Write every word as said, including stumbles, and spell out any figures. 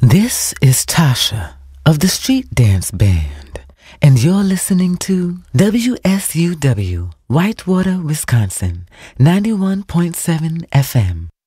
This is Tasha of the Street Dance Band, and you're listening to W S U W, Whitewater, Wisconsin, ninety-one point seven F M.